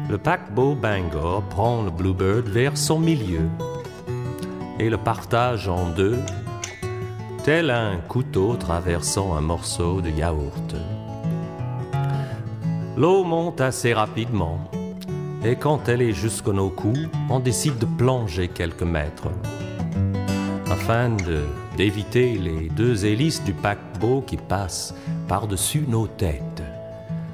Le paquebot Bangor prend le Bluebird vers son milieu et le partage en deux, tel un couteau traversant un morceau de yaourt. L'eau monte assez rapidement, et quand elle est jusqu'à nos coups, on décide de plonger quelques mètres, afin d'éviter les deux hélices du paquebot qui passent par-dessus nos têtes.